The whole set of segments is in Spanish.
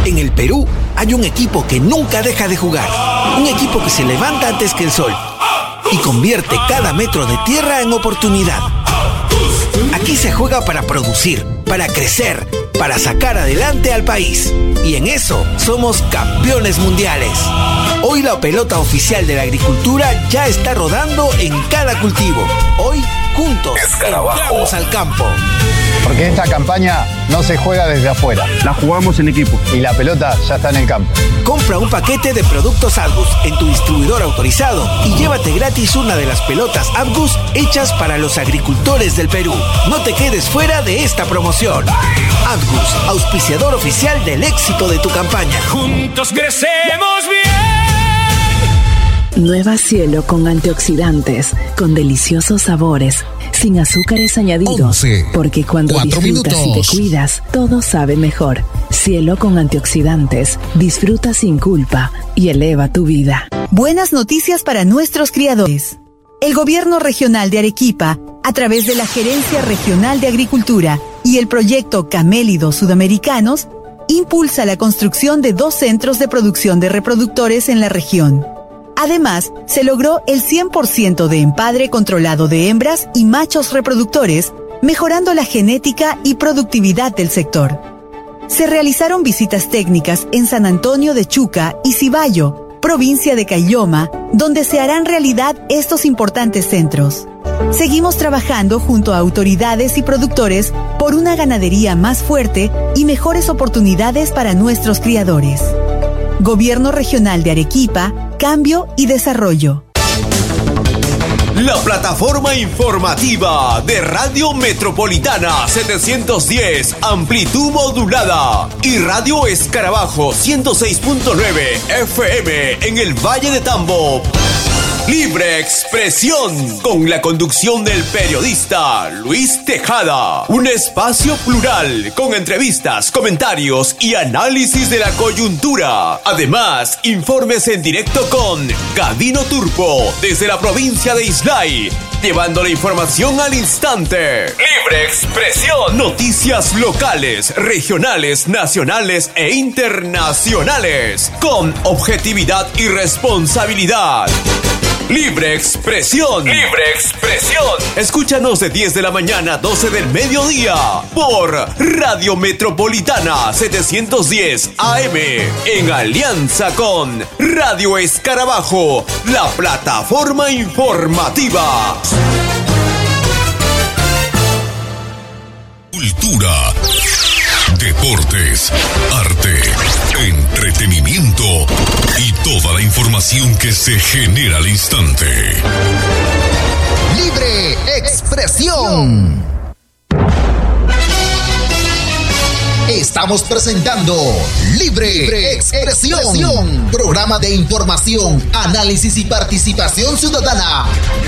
En el Perú hay un equipo que nunca deja de jugar. Un equipo que se levanta antes que el sol y convierte cada metro de tierra en oportunidad. Aquí se juega para producir, para crecer, para sacar adelante al país. Y en eso somos campeones mundiales. Hoy la pelota oficial de la agricultura ya está rodando en cada cultivo. Hoy, juntos, entramos al campo. Porque esta campaña no se juega desde afuera. La jugamos en equipo. Y la pelota ya está en el campo. Compra un paquete de productos Adgus en tu distribuidor autorizado y llévate gratis una de las pelotas Adgus hechas para los agricultores del Perú. No te quedes fuera de esta promoción. Adgus, auspiciador oficial del éxito de tu campaña. Juntos crecemos bien. Nueva Cielo con antioxidantes, con deliciosos sabores, sin azúcares añadidos. 11, porque cuando disfrutas y te cuidas, todo sabe mejor. Cielo con antioxidantes, disfruta sin culpa y eleva tu vida. Buenas noticias para nuestros criadores. El Gobierno Regional de Arequipa, a través de la Gerencia Regional de Agricultura y el proyecto Camélidos Sudamericanos, impulsa la construcción de 2 centros de producción de reproductores en la región. Además, se logró el 100% de empadre controlado de hembras y machos reproductores, mejorando la genética y productividad del sector. Se realizaron visitas técnicas en San Antonio de Chuca y Cibayo, provincia de Caylloma, donde se harán realidad estos importantes centros. Seguimos trabajando junto a autoridades y productores por una ganadería más fuerte y mejores oportunidades para nuestros criadores. Gobierno Regional de Arequipa, Cambio y Desarrollo. La plataforma informativa de Radio Metropolitana 710, amplitud modulada, y Radio Escarabajo 106.9 FM en el Valle de Tambo. Libre expresión, con la conducción del periodista Luis Tejada. Un espacio plural, con entrevistas, comentarios y análisis de la coyuntura. Además, informes en directo con Gavino Turpo, desde la provincia de Islay, llevando la información al instante. Libre expresión. Noticias locales, regionales, nacionales e internacionales, con objetividad y responsabilidad. Libre expresión. Libre expresión. Escúchanos de 10 de la mañana a 12 del mediodía por Radio Metropolitana 710 AM, en alianza con Radio Escarabajo, la plataforma informativa. Cultura, deportes, arte, entretenimiento y toda la información que se genera al instante. Libre expresión. Estamos presentando Libre Expresión, programa de información, análisis y participación ciudadana.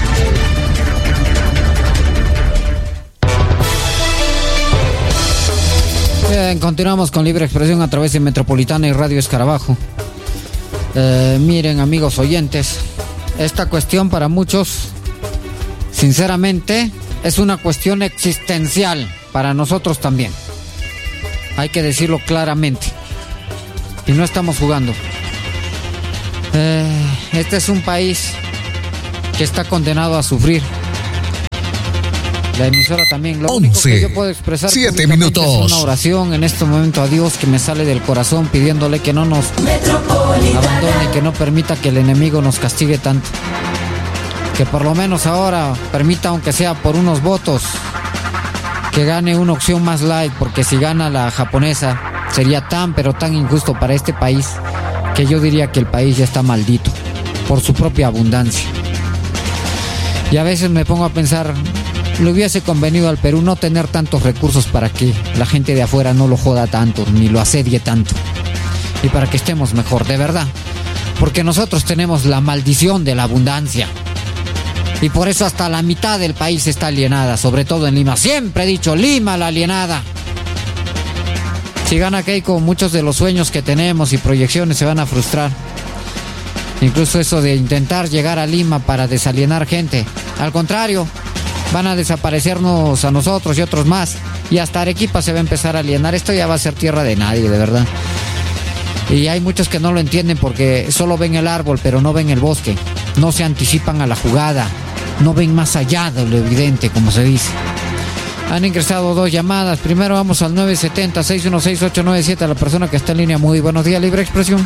Bien, continuamos con Libre Expresión a través de Metropolitana y Radio Escarabajo. Miren, amigos oyentes, esta cuestión para muchos, sinceramente, es una cuestión existencial para nosotros también. Hay que decirlo claramente. Y no estamos jugando. Este es un país que está condenado a sufrir. La emisora también. Lo único que yo puedo expresar 7 minutos. Es una oración en este momento a Dios que me sale del corazón, pidiéndole que no nos abandone, que no permita que el enemigo nos castigue tanto. Que por lo menos ahora permita, aunque sea por unos votos, que gane una opción más light, porque si gana la japonesa sería tan pero tan injusto para este país que yo diría que el país ya está maldito por su propia abundancia. Y a veces me pongo a pensar, le hubiese convenido al Perú no tener tantos recursos para que la gente de afuera no lo joda tanto, ni lo asedie tanto, y para que estemos mejor, de verdad, porque nosotros tenemos la maldición de la abundancia, y por eso hasta la mitad del país está alienada, sobre todo en Lima. Siempre he dicho, Lima la alienada. Si gana Keiko, muchos de los sueños que tenemos y proyecciones se van a frustrar. Incluso eso de intentar llegar a Lima para desalienar gente, al contrario, van a desaparecernos a nosotros y otros más, y hasta Arequipa se va a empezar a alienar. Esto ya va a ser tierra de nadie, de verdad. Y hay muchos que no lo entienden porque solo ven el árbol, pero no ven el bosque. No se anticipan a la jugada. No ven más allá de lo evidente, como se dice. Han ingresado 2 llamadas. Primero vamos al 970-616-897. A la persona que está en línea. Muy buenos días, Libre Expresión.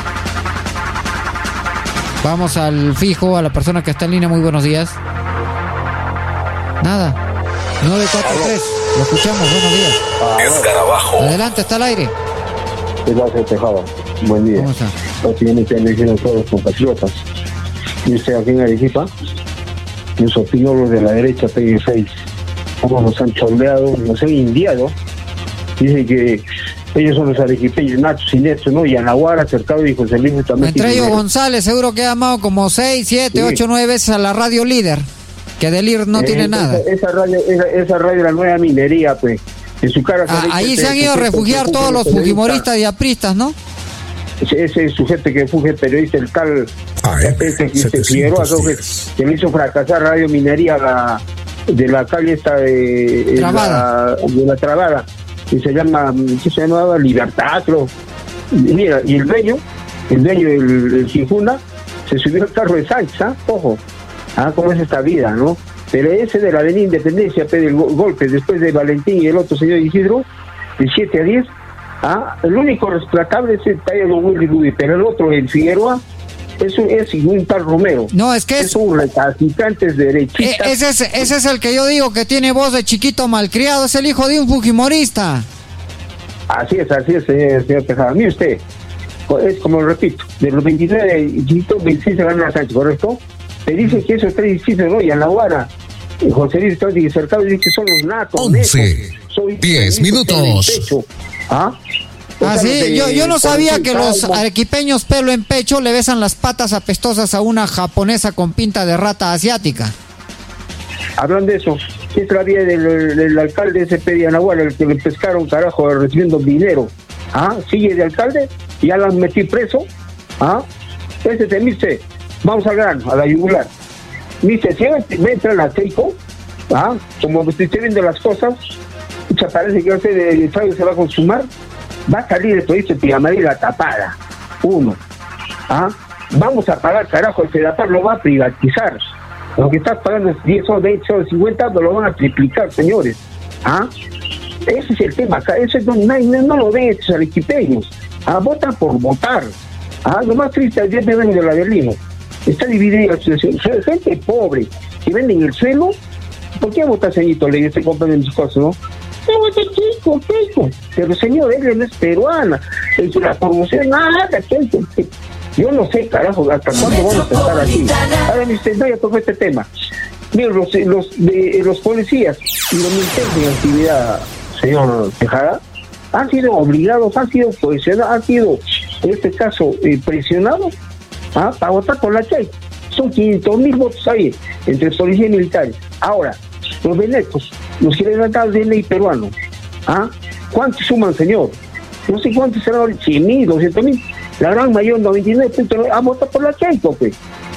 Vamos al fijo, a la persona que está en línea. Muy buenos días. Nada. 943. Lo escuchamos. Buenos días. Escarabajo. Adelante, está al aire. ¿Qué pasa, Tejada? Buen día. ¿Cómo está? Básicamente me dicen todos los compatriotas. Y usted aquí en Arequipa, en su opinión los de la derecha, PG6, como nos han chorleado, nos han indiado. Dicen que ellos son los arequipeños, Nachos y Neto, ¿no? Y Anahuara, Cercado y José Luis también. Entre ellos González, seguro que ha llamado como 6, 7, 8, 9 veces a la radio líder, que del IR no tiene nada. Esa radio, la nueva minería, pues. En su cara. Ahí se han ido a refugiar todos los fujimoristas y apristas, ¿no? Ese sujeto que fue periodista, el tal Figueroa, que le hizo fracasar Radio Minería de la calle esta de la Trabada, y se llama, ¿qué se llamaba? Libertad, creo. Mira, y el dueño del Gijuna, se subió al carro de Sánchez, ojo, cómo es esta vida, ¿no? Pero ese de la Avenida Independencia, del golpe después de Valentín y el otro señor Isidro, de 7 a 10, el único rescatable es el taller de Willy Ruby, pero el otro, el Figueroa, es un tal Romero. No, es que es un recalcitrante derechista. Ese es el que yo digo que tiene voz de chiquito malcriado, es el hijo de un fujimorista. Así es, señor Tejada. Mire usted, es como repito, de los 29 de distrito, 26 se gana Sánchez, ¿correcto? Se dice que esos 3 distritos, ¿no? Y Anahuara, José Luis y Cercado, dice que son los natos. 11, 10 minutos. Sí, yo no sabía que los arequipeños pelo en pecho le besan las patas apestosas a una japonesa con pinta de rata asiática. Hablando de eso, es la vida del alcalde SP de Anahuara, el que le pescaron, carajo, recibiendo dinero. Sigue de alcalde, ya lo han metido preso. Ese temiste. Vamos al grano, a la yugular. Dice, si me entra la Keiko, como estoy viendo las cosas, parece que el fallo se va a consumar, va a salir el proyecto de Pijamadera tapada. 1. Vamos a pagar, carajo, el Sedapar lo va a privatizar. Lo que estás pagando es 10 o 20 o 50, pero lo van a triplicar, señores. Ese es el tema acá, eso no lo ven estos arequipeños. Votan por votar. Lo más triste es el día de la Berlino. Está dividida la situación. Gente pobre que venden el suelo. ¿Por qué vota señorito? Le estoy comprando mis cosas, ¿no? No vota Keiko. Pero señor, ella no es peruana. En la promoción, nada, Keiko. Yo no sé, carajo, hasta cuándo vamos a estar aquí. Ahora, ya tocó este tema. Miren, los policías y los militares en actividad, señor Tejada, han sido obligados, han sido cohesionados, han sido, en este caso, presionados para votar por la Chay. Son 500,000 votos ahí, entre policía y militares. Ahora, los venetos, los que le han dado el DNI peruano, ¿cuántos suman, señor? No sé cuántos serán, 100,000, 200,000. La gran mayor, 99.9, ha votado por la Chay, pues.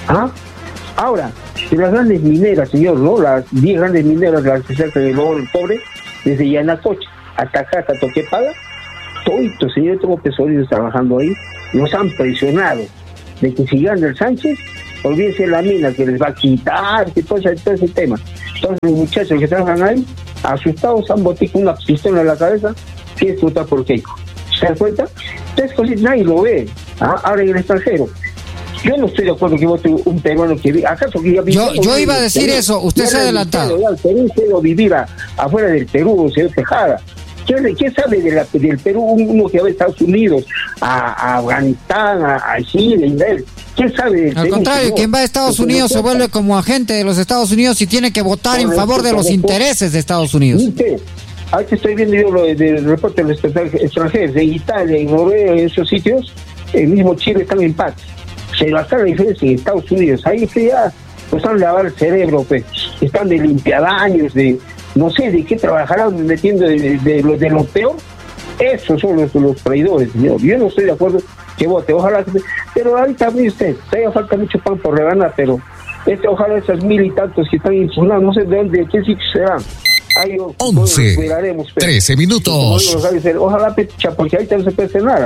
Ahora, de las grandes mineras, señor, ¿no? Las 10 grandes mineras, las que se hacen el oro, el cobre, desde Yanacocha hasta acá, hasta Toquepala, todos, señor, tengo tesoritos trabajando ahí, nos han presionado de que si gana el Sánchez, olvídense la mina que les va a quitar, que todo ese tema. Entonces los muchachos que trabajan ahí, asustados, han botado con una pistola en la cabeza, que es votar por Keiko. ¿Se dan cuenta? Entonces, cosas nadie lo ve. Ahora en el extranjero. Yo no estoy de acuerdo que vote un peruano que ¿acaso que yo iba a decir eso, usted se ha adelantado. El Perú quiero vivir afuera del Perú, señor Tejada. ¿Qué sabe del Perú uno que va a Estados Unidos, a Afganistán, a Chile, Israel? ¿Qué sabe del Perú? Al contrario, quien va a Estados Unidos se vuelve como agente de los Estados Unidos y tiene que votar en favor de los intereses de Estados Unidos. Ahí te estoy viendo yo lo del reporte de los extranjeros, de Italia, en Noruega, en esos sitios, el mismo Chile están en paz. Se va a hacer la diferencia en Estados Unidos. Ahí ya pues han lavado el cerebro, pues. Están de limpiadaños, no sé de qué trabajarán metiendo de lo peor. Esos son los traidores, señor. Yo no estoy de acuerdo que vote, ojalá, pero ahorita mire usted, todavía falta mucho pan por reganar, pero ojalá esas 1,000 y tantos que están impugnados, no sé de dónde, de qué sitio serán. 11, 13 minutos. Ojalá, porque ahorita no se puede hacer nada.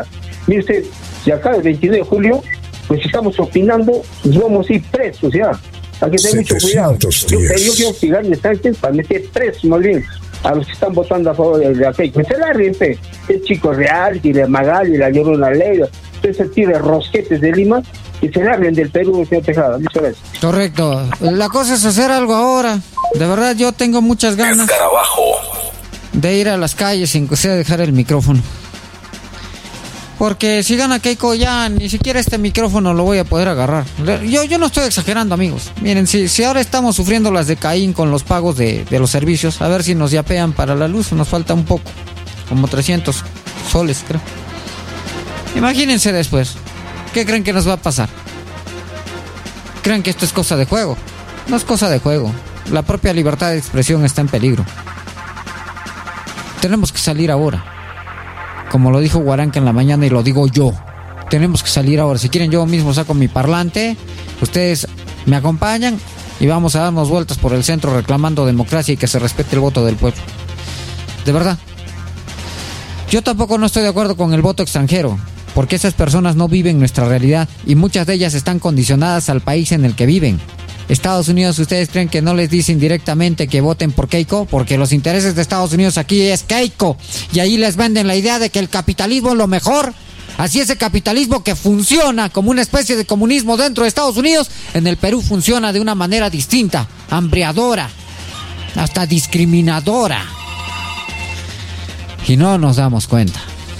Mire usted, si acá el 22 de julio, pues estamos opinando, nos vamos a ir presos ya. Hay que tener mucho cuidado. Yo quiero hostigar instantes para meter presos, más bien, a los que están votando a favor de aquel. Pues se la riente, el Chico Real, y de Magali, la Llorona Leyva, ese tiro de rosquetes de Lima, y se larguen del Perú, señor Tejada. Muchas gracias. Correcto. La cosa es hacer algo ahora. De verdad, yo tengo muchas ganas de ir a las calles sin que sea dejar el micrófono. Porque si gana Keiko, ya ni siquiera este micrófono lo voy a poder agarrar. Yo no estoy exagerando, amigos. Miren, si ahora estamos sufriendo las de Caín con los pagos de los servicios, a ver si nos yapean para la luz, nos falta un poco, como 300 soles, creo. Imagínense después, ¿qué creen que nos va a pasar? ¿Creen que esto es cosa de juego? No es cosa de juego. La propia libertad de expresión está en peligro. Tenemos que salir ahora. Como lo dijo Guaranca en la mañana y lo digo yo. Tenemos que salir ahora. Si quieren, yo mismo saco mi parlante. Ustedes me acompañan y vamos a darnos vueltas por el centro reclamando democracia y que se respete el voto del pueblo. De verdad. Yo tampoco no estoy de acuerdo con el voto extranjero, porque esas personas no viven nuestra realidad y muchas de ellas están condicionadas al país en el que viven. Estados Unidos, ¿ustedes creen que no les dicen directamente que voten por Keiko? Porque los intereses de Estados Unidos aquí es Keiko. Y ahí les venden la idea de que el capitalismo es lo mejor. Así ese capitalismo que funciona como una especie de comunismo dentro de Estados Unidos, en el Perú funciona de una manera distinta, hambriadora, hasta discriminadora. Y no nos damos cuenta.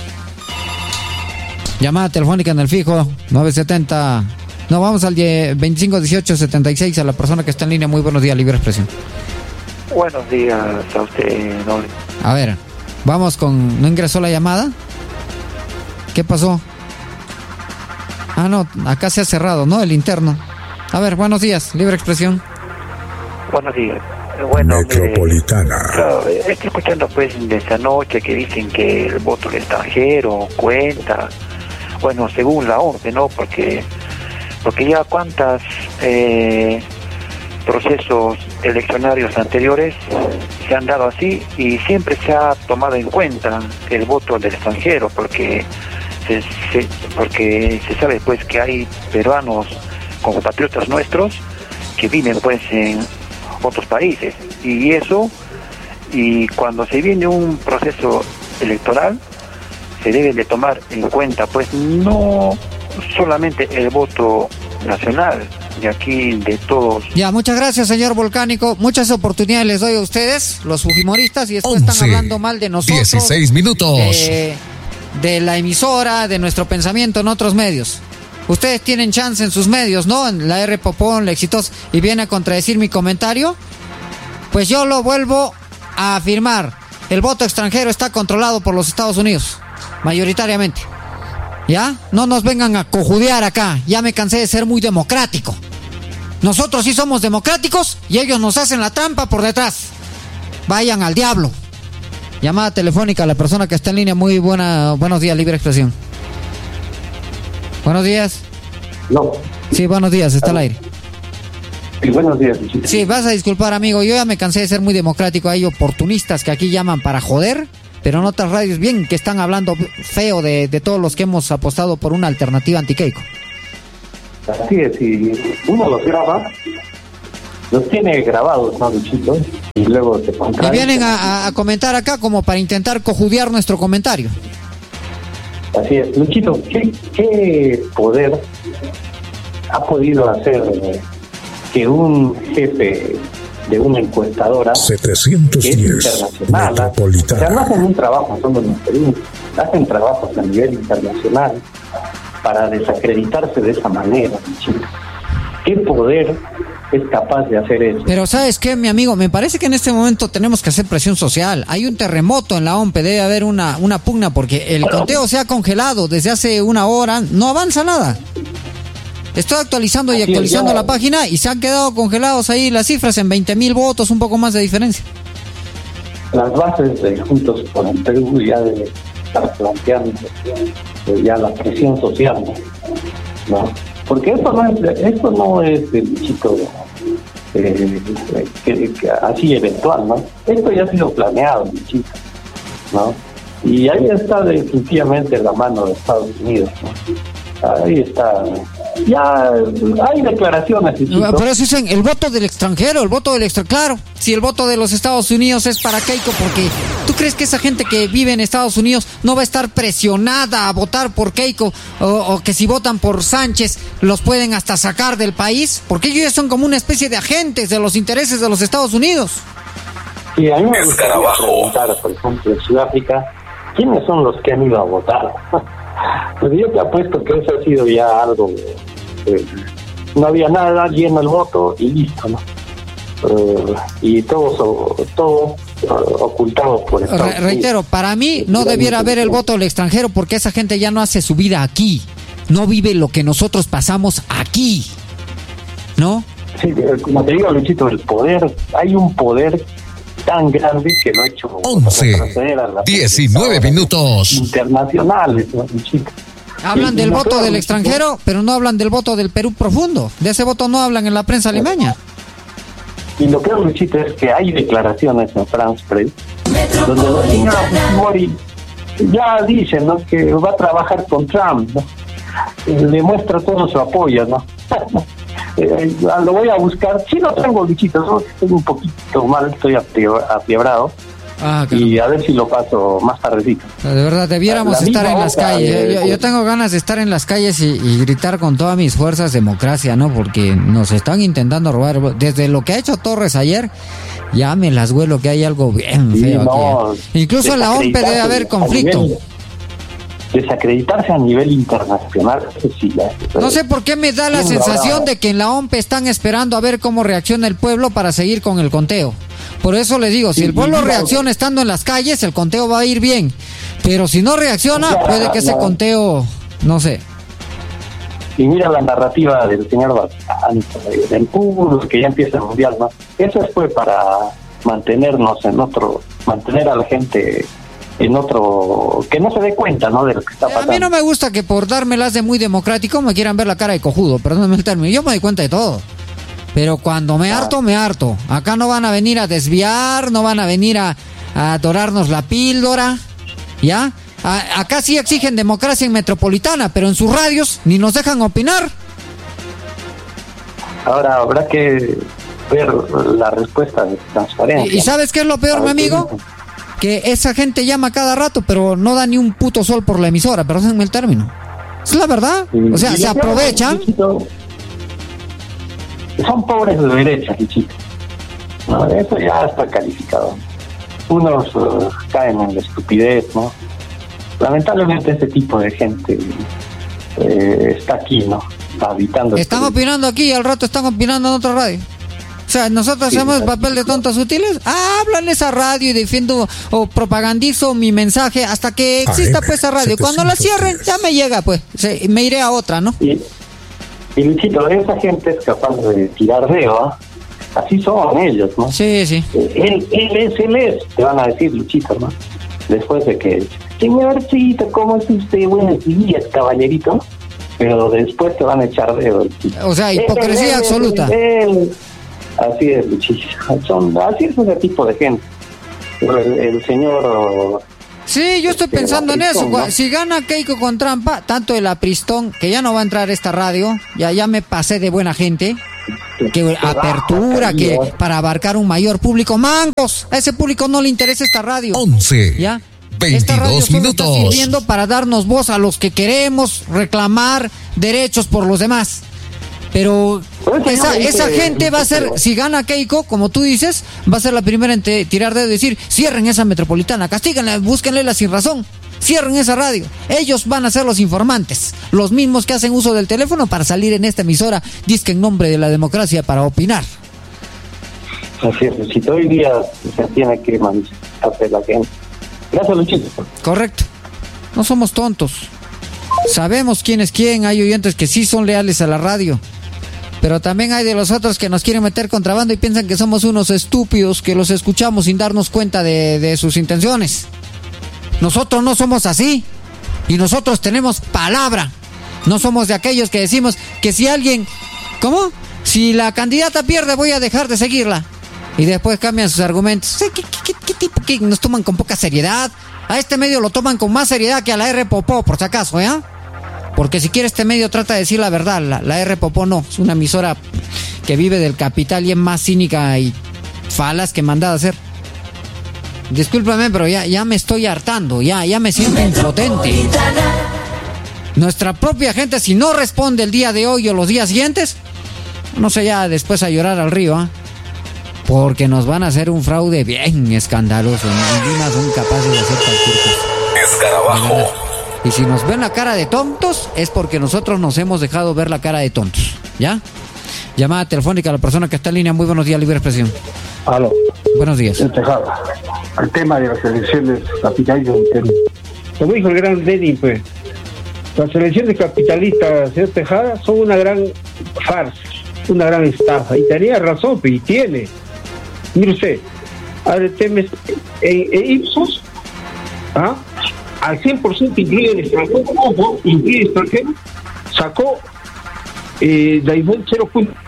Llamada telefónica en el fijo 970. No, vamos al 251876 a la persona que está en línea. Muy buenos días, Libre Expresión. Buenos días a usted, Noble. A ver, vamos con... ¿No ingresó la llamada? ¿Qué pasó? Ah, no, acá se ha cerrado, ¿no? El interno. A ver, buenos días, Libre Expresión. Buenos días. Bueno, Metropolitana. Claro, estoy escuchando pues de esta noche que dicen que el voto del extranjero cuenta. Bueno, según la orden, ¿no? Porque ya cuántas procesos eleccionarios anteriores se han dado así y siempre se ha tomado en cuenta el voto del extranjero, porque se sabe pues que hay peruanos compatriotas nuestros que viven pues en otros países, y cuando se viene un proceso electoral se debe de tomar en cuenta pues no solamente el voto nacional de aquí, de todos. Ya, muchas gracias, señor Volcánico. Muchas oportunidades les doy a ustedes, los fujimoristas, y después están hablando mal de nosotros. 16 minutos. De la emisora, de nuestro pensamiento en otros medios. Ustedes tienen chance en sus medios, ¿no? En la R Popón, la Exitosa, y viene a contradecir mi comentario. Pues yo lo vuelvo a afirmar. El voto extranjero está controlado por los Estados Unidos, mayoritariamente. ¿Ya? No nos vengan a cojudear acá. Ya me cansé de ser muy democrático. Nosotros sí somos democráticos y ellos nos hacen la trampa por detrás. Vayan al diablo. Llamada telefónica a la persona que está en línea. Muy buenos días, Libre Expresión. Buenos días. No. Sí, buenos días, está al aire. Sí, buenos días. Sí, vas a disculpar, amigo. Yo ya me cansé de ser muy democrático. Hay oportunistas que aquí llaman para joder, pero en otras radios bien que están hablando feo de todos los que hemos apostado por una alternativa anti-Keiko. Así es, y uno los graba, los tiene grabados, ¿no, Luchito? Y luego se y vienen a comentar acá como para intentar cojudear nuestro comentario. Así es, Luchito, ¿qué poder ha podido hacer que un jefe de una encuestadora 710 internacional, Metropolitana, o sea, no hacen un trabajo solo en el Perú, hacen trabajos a nivel internacional para desacreditarse de esa manera, Luchito? ¿Qué poder es capaz de hacer eso? Pero ¿sabes qué, mi amigo? Me parece que en este momento tenemos que hacer presión social. Hay un terremoto en la OMP, debe haber una pugna, porque el conteo se ha congelado desde hace una hora, no avanza nada. Estoy actualizando y actualizando la página y se han quedado congelados ahí las cifras en 20.000 votos, un poco más de diferencia. Las bases de Juntos por el Perú ya deben estar planteando ya la presión social, ¿no? Porque esto no es el chico así eventual, ¿no? Esto ya ha sido planeado, chico, ¿no? Y ahí está definitivamente la mano de Estados Unidos, ¿no? Ahí está. Ya hay declaraciones. Por eso dicen el voto del extranjero, claro. Si el voto de los Estados Unidos es para Keiko, porque ¿tú crees que esa gente que vive en Estados Unidos no va a estar presionada a votar por Keiko o que si votan por Sánchez los pueden hasta sacar del país? Porque ellos ya son como una especie de agentes de los intereses de los Estados Unidos. Sí, a mí me gustaría preguntar, por ejemplo, en Sudáfrica, ¿quiénes son los que han ido a votar? Pues yo te apuesto que eso ha sido ya algo, no había nada, lleno el voto y listo, ¿no? Y todo ocultado por Estados Unidos. Reitero, para mí no debiera haber el voto del extranjero porque esa gente ya no hace su vida aquí, no vive lo que nosotros pasamos aquí, ¿no? Sí, como te digo, Luchito, el poder, hay un poder tan grande que lo ha hecho 11:19 minutos internacionales, ¿no, Luchito? Hablan del voto del extranjero, pero no hablan del voto del Perú profundo. De ese voto no hablan en la prensa limeña. Y lo que es, Luchito, es que hay declaraciones en France Press donde la señora Fujimori ya dice, ¿no?, que va a trabajar con Trump, ¿no? Le muestra todo su apoyo, ¿no? Lo voy a buscar. Sí lo tengo, Luchito, solo que estoy un poquito mal, estoy afiebrado. Y a ver si lo paso más tardecito. De verdad, debiéramos estar en las calles. Yo tengo ganas de estar en las calles y gritar con todas mis fuerzas democracia, ¿no? Porque nos están intentando robar. Desde lo que ha hecho Torres ayer, ya me las huelo que hay algo bien feo aquí. Incluso en la OMP debe haber conflicto. Desacreditarse a nivel internacional, eso sí. No sé por qué me da la sensación de que en la OMP están esperando a ver cómo reacciona el pueblo para seguir con el conteo. Por eso le digo, si el pueblo reacciona estando en las calles, el conteo va a ir bien. Pero si no reacciona, puede que ese conteo, no sé. Y mira la narrativa del señor del público que ya empieza el mundial, ¿no? Eso fue para mantenernos mantener a la gente en otro, que no se dé cuenta, ¿no?, de lo que está pasando. A mí no me gusta que por dármelas de muy democrático me quieran ver la cara de cojudo, perdóname el término, yo me doy cuenta de todo. Pero cuando me harto, me harto. Acá no van a venir a desviar, no van a venir a dorarnos la píldora, ¿ya? Acá sí exigen democracia en Metropolitana, pero en sus radios ni nos dejan opinar. Ahora habrá que ver la respuesta de transparencia. ¿Y sabes qué es lo peor, mi amigo? Que esa gente llama cada rato, pero no da ni un puto sol por la emisora, perdónenme el término. Es la verdad. O sea, se aprovechan. Son pobres de derecha, Luchito. No, eso ya está calificado. Unos caen en la estupidez, ¿no? Lamentablemente ese tipo de gente está aquí, ¿no? Habitando. Están opinando aquí y al rato están opinando en otra radio. O sea, nosotros hacemos el papel de tontos útiles. Hablo en esa radio y defiendo o propagandizo mi mensaje hasta que exista pues esa radio. Cuando la cierren ya me llega pues, me iré a otra, ¿no? Y Luchito, esa gente es capaz de tirar dedo, ¿eh? Así son ellos, ¿no? Sí, sí. Él es, te van a decir, Luchito, ¿no? Después de que, señorcito, ¿cómo es usted? Buenos días, caballerito. Pero después te van a echar dedo. O sea, hipocresía absoluta. Así es, Luchito. Así es ese tipo de gente. El señor... Sí, yo estoy pensando en eso. ¿No? Si gana Keiko con trampa, tanto el apristón, que ya no va a entrar esta radio, ya me pasé de buena gente, que apertura, que para abarcar un mayor público, mangos, a ese público no le interesa esta radio. 11, ¿ya? 22 esta radio solo minutos. está sirviendo para darnos voz a los que queremos reclamar derechos por los demás. Pero esa gente va a ser, si gana Keiko, como tú dices, va a ser la primera en tirar dedo y decir, cierren esa Metropolitana, castíguenla, búsquenle la sin razón, cierren esa radio. Ellos van a ser los informantes, los mismos que hacen uso del teléfono para salir en esta emisora, dizque en nombre de la democracia, para opinar. Así es, Luchito, hoy día se tiene que manifestarse la gente. Gracias, Luchito. Correcto, no somos tontos, sabemos quién es quién, hay oyentes que sí son leales a la radio. Pero también hay de los otros que nos quieren meter contrabando y piensan que somos unos estúpidos que los escuchamos sin darnos cuenta de sus intenciones. Nosotros no somos así. Y nosotros tenemos palabra. No somos de aquellos que decimos que si alguien... ¿Cómo? Si la candidata pierde voy a dejar de seguirla. Y después cambian sus argumentos. ¿Qué tipo que nos toman con poca seriedad? A este medio lo toman con más seriedad que a la R Popó, por si acaso, ¿ya? Porque si quiere este medio trata de decir la verdad. La R Popó no, es una emisora que vive del capital y es más cínica y falaz que mandada a hacer. Discúlpame, pero ya me estoy hartando, ya me siento impotente. Nuestra propia gente, si no responde el día de hoy o los días siguientes, no sé, ya después a llorar al río, ¿eh? Porque nos van a hacer un fraude bien escandaloso. Encima son capaces de hacer cualquier cosa. Escarabajo. Y si nos ven la cara de tontos, es porque nosotros nos hemos dejado ver la cara de tontos, ¿ya? Llamada telefónica a la persona que está en línea. Muy buenos días, Libre Expresión. Aló. Buenos días. Tejada. Al tema de las elecciones capitalistas. Como dijo el gran Lenin, pues, las elecciones capitalistas, señor Tejada, son una gran farsa, una gran estafa. Y tenía razón, pues, y tiene. Mire usted, al tema Ipsos, al 100% incluye el extranjero, ojo, incluye el extranjero, sacó la igual 0.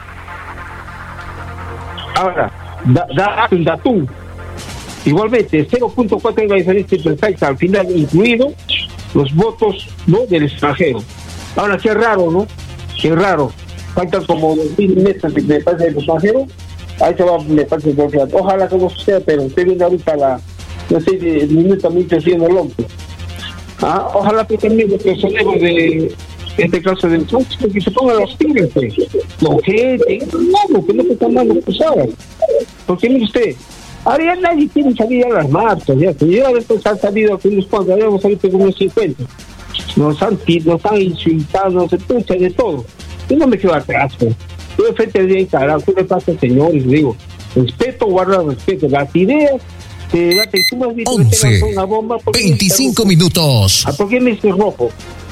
Ahora, da un datum. Igualmente, 0.4 es la diferencia entre el país, al final incluido los votos, ¿no?, del extranjero. Ahora, qué raro, ¿no? Qué raro. Faltan como 2.000 meses de parte del extranjero. Ahí se va, me parece, ojalá que no suceda, pero estoy viendo ahorita no sé, el minuto 1300 López. Ojalá que también los personeros de este caso de entonces, que se pongan los tigres, los gente, que no se están mal usadas. Porque mire usted, ahora ya nadie quiere salir a las marchas, ya después han salido con unos cuantos, habíamos salido con unos 50. Nos han insultado, nos escuchan de todo. Yo no me quedo atrás, pues. Yo de frente al día en carajo, ¿qué le pasa, señores? Digo, respeto, guarda respeto. Las ideas que tú me has visto 11, una bomba. 25 minutos. ¿Por qué me dices rojo?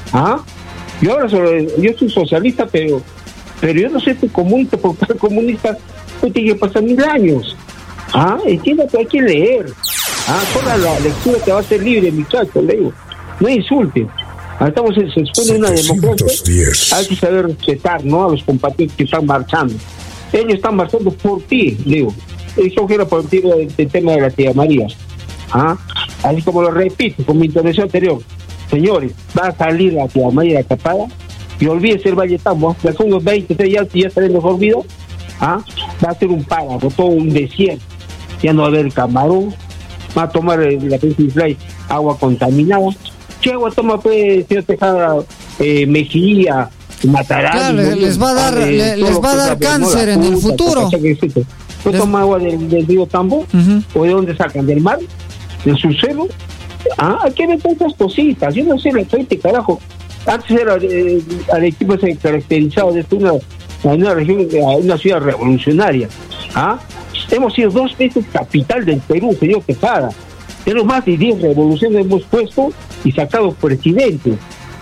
Yo ahora yo soy socialista, pero yo no soy comunista, porque ser comunista tiene que pasar 1000 años. Entiendo que hay que leer. Toda la lectura que va a ser libre, muchachos, le digo. No insulten. Estamos se supone una democracia. Hay que saber respetar, ¿no?, a los compatriotas que están marchando. Ellos están marchando por ti, digo. Eso quiero por ti del tema de la tía María. Así como lo repito con mi intervención anterior. Señores, va a salir la tía María tapada y olvídese el Valle Tambo. Ya son unos 20, ya estaremos olvidados. Va a ser un páramo, todo un desierto. Ya no va a haber camarón. Va a tomar la Príncipe agua contaminada. ¿Qué agua toma, pues, señor Tejada? Mejía, Matará. Claro, les va a dar cáncer en el futuro. ¿No toma agua del río Tambo? ¿O de dónde sacan? ¿Del mar? ¿Del subsuelo? Hay que ver todas esas cositas. Yo no sé la gente, carajo. Antes era Arequipa se caracterizaba de una región, una ciudad revolucionaria. Hemos sido 2 veces capital del Perú, señor Tejada. Tenemos más de 10 revoluciones hemos puesto y sacado presidentes.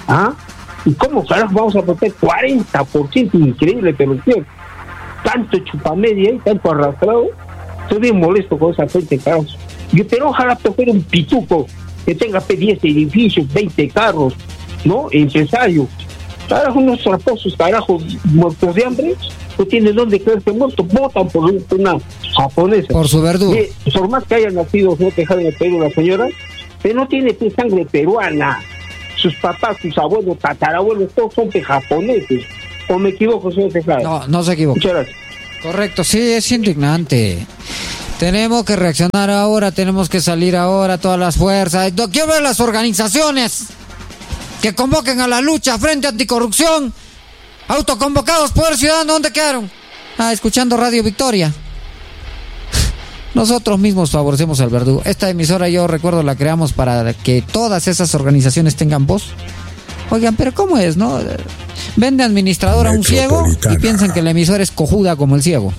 ¿Y cómo carajo vamos a poner 40%? Increíble, pero tío, tanto chupamedia y tanto arrastrado. Estoy bien molesto con esa gente, carajo. Pero ojalá toque un pituco que tenga 10 edificios, 20 carros, ¿no? Empresario. Carajo, unos traposos, carajo, muertos de hambre, no tienen dónde creerse muertos, votan por una japonesa. Por su verdugo. Por más que haya nacido en el Perú la señora, pero no tiene sangre peruana. Sus papás, sus abuelos, tatarabuelos, todos son japoneses. ¿O me equivoco, señor Tejada? No se equivoca. Muchas gracias. Correcto, sí, es indignante. Tenemos que reaccionar ahora, tenemos que salir ahora, todas las fuerzas. Quiero ver las organizaciones que convoquen a la lucha frente a anticorrupción. Autoconvocados, Poder Ciudadano, ¿dónde quedaron? Escuchando Radio Victoria. Nosotros mismos favorecemos al verdugo. Esta emisora, yo recuerdo, la creamos para que todas esas organizaciones tengan voz. Oigan, pero ¿cómo es, no? Vende administrador a un ciego y piensan que la emisora es cojuda como el ciego.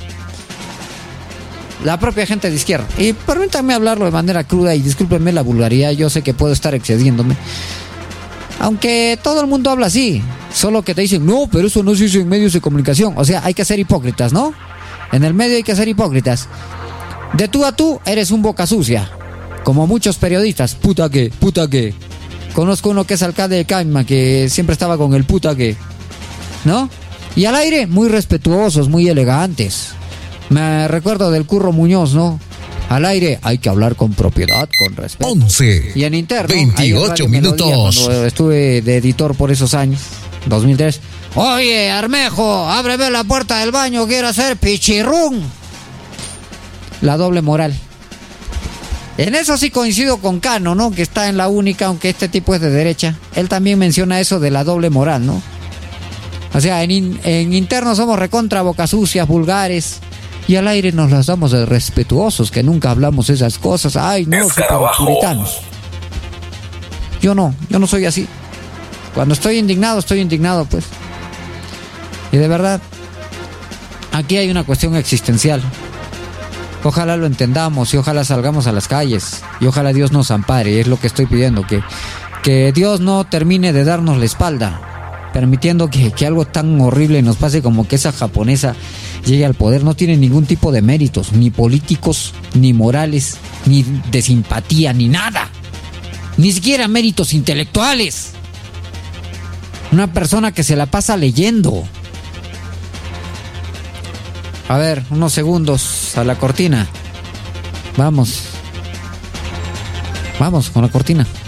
La propia gente de izquierda. Y permítanme hablarlo de manera cruda y discúlpenme la vulgaridad, yo sé que puedo estar excediéndome. Aunque todo el mundo habla así, solo que te dicen, no, pero eso no se dice en medios de comunicación. O sea, hay que ser hipócritas, ¿no? En el medio hay que ser hipócritas. De tú a tú eres un boca sucia, como muchos periodistas. Puta que. Conozco uno que es alcalde de Caima, que siempre estaba con el puta que, ¿no? Y al aire, muy respetuosos, muy elegantes. Me recuerdo del Curro Muñoz, ¿no? Al aire hay que hablar con propiedad, con respeto. 11. Y en interno, 28 minutos. Cuando estuve de editor por esos años, 2003. Oye, Armejo, ábreme la puerta del baño, quiero hacer pichirrún. La doble moral. En eso sí coincido con Cano, ¿no? Que está en la única, aunque este tipo es de derecha. Él también menciona eso de la doble moral, ¿no? O sea, en interno somos recontra boca sucias, vulgares. Y al aire nos las damos de respetuosos, que nunca hablamos esas cosas. Ay, no, super puritanos. Yo no soy así. Cuando estoy indignado, pues. Y de verdad, aquí hay una cuestión existencial. Ojalá lo entendamos y ojalá salgamos a las calles. Y ojalá Dios nos ampare, es lo que estoy pidiendo. Que Dios no termine de darnos la espalda, permitiendo que algo tan horrible nos pase como que esa japonesa llegue al poder. No tiene ningún tipo de méritos, ni políticos, ni morales, ni de simpatía, ni nada. Ni siquiera méritos intelectuales. Una persona que se la pasa leyendo. A ver, unos segundos a la cortina. Vamos con la cortina.